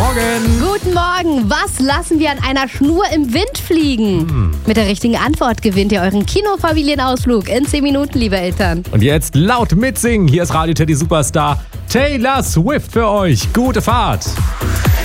Morgen. Guten Morgen. Was lassen wir an einer Schnur im Wind fliegen? Mit der richtigen Antwort gewinnt ihr euren Kinofamilienausflug in 10 Minuten, liebe Eltern. Und jetzt laut mitsingen. Hier ist Radio Teddy Superstar Taylor Swift für euch. Gute Fahrt.